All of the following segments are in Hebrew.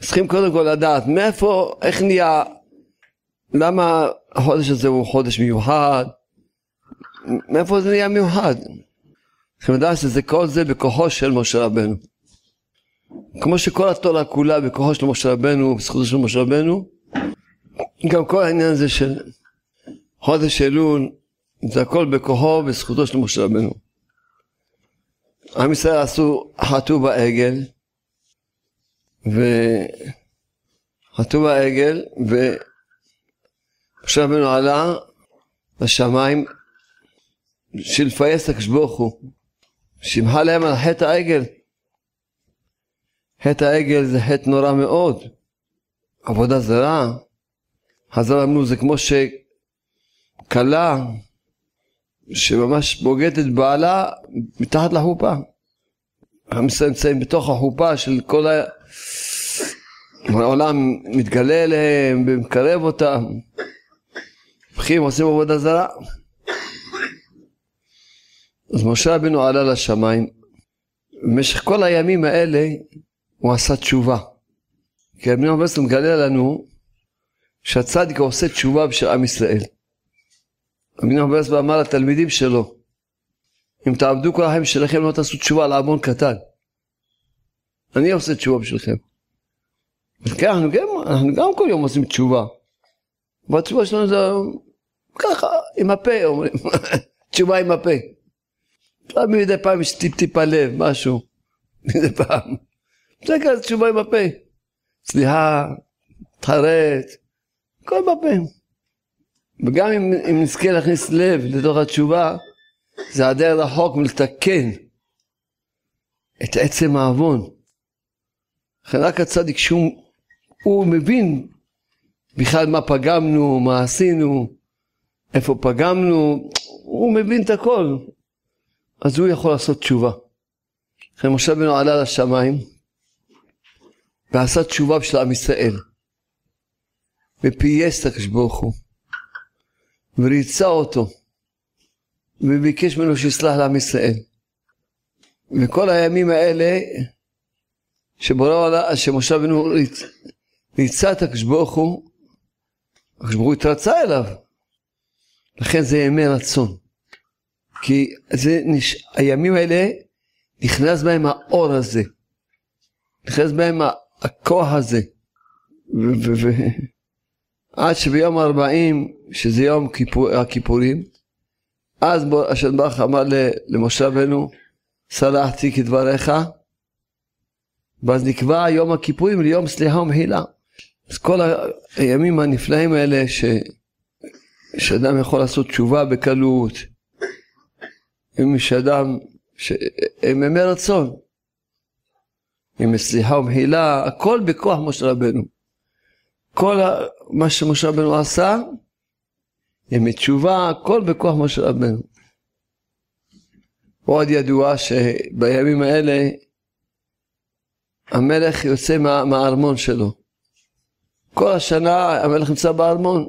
צריכים קודם כל לדעת מאיפה, איך נהיה, למה החודש הזה הוא חודש מיוחד, מאיפה זה נהיה מיוחד. צריכים לדעת שזה כל זה בכוחו של משה רבנו. כמו שכל התורה כולה בכוחו של משה רבנו, בזכותו של משה רבנו, גם כל העניין הזה של חודש אלול, זה הכל בכוחו בזכותו של משה רבנו. עם ישראל חטאו בעגל, וחטאו בעגל, ומשה רבנו עלה לשמיים, של לפייס הקדוש ברוך הוא, שימחה להם על חטא העגל. חטא העגל זה חטא נורא מאוד, עבודה זרה. חז"ל אמרו זה כמו שכלה שממש בוגדת בעלה מתחת לחופה. הם נמצאים בתוך החופה של כל העולם, מתגלה אליהם ומקרב אותם, הולכים עושים עבודה זרה. אז משה רבנו עלה לשמיים, במשך כל הימים האלה הוא עשה תשובה. כי רבנו בעצם מגלה לנו שהצדיק עושה תשובה בשביל עם ישראל. רבנו בעצם אמר לתלמידים שלו, אם תעבדו כל החיים שלכם לא תעשו תשובה על עוון קטן. אני עושה תשובה בשבילכם. כן, אנחנו גם כל יום עושים תשובה. והתשובה שלנו זה ככה, עם הפה אומרים. תשובה עם הפה. מדי פעם יש טיפה לב, משהו. מדי פעם. זה כזה תשובה עם הפה. סליחה, תחרט, הכל בפה. וגם אם נזכה להכניס לב לתוך התשובה, זה עדיין רחוק מלתקן את עצם העוון. לכן רק הצדיק שהוא מבין בכלל מה פגמנו, מה עשינו, איפה פגמנו, הוא מבין את הכל. אז הוא יכול לעשות תשובה. לכן משה רבנו עלה לשמיים, ועשה תשובה בשביל עם ישראל. ופייס את הקדוש ברוך הוא. וריצה אותו. וביקש ממנו שיסלח לעם ישראל. וכל הימים האלה, שמשה רבנו ריצה את הקדוש ברוך הוא, הקדוש ברוך הוא התרצה אליו. לכן זה ימי רצון. כי הימים האלה נכנס בהם האור הזה. נכנס בהם הכוח הזה. עד שביום 40, שזה יום הכיפורים, אז השם ברוך אמר למשה רבנו, סלחתי כדבריך, ואז נקבע יום הכיפורים ליום סליחה ומחילה. אז כל הימים הנפלאים האלה שאדם יכול לעשות תשובה בקלות, הם שאדם, הם ימי רצון, עם סליחה ומחילה, הכל בכוח משה רבנו. כל מה שמשה רבנו עשה, ימי תשובה, הכל בכוח משה רבנו. עוד ידוע שבימים האלה, המלך יוצא מהארמון שלו. כל השנה המלך נמצא בארמון.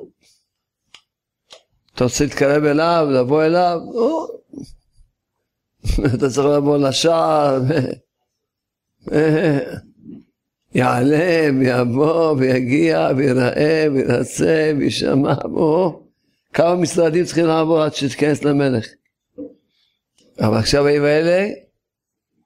אתה רוצה להתקרב אליו, לבוא אליו, אתה צריך לבוא לשער, יעלה ויבוא ויגיע ויראה וירצה וישמע בו. כמה משרדים צריכים לעבור עד שתכנס למלך. אבל עכשיו הימים האלה,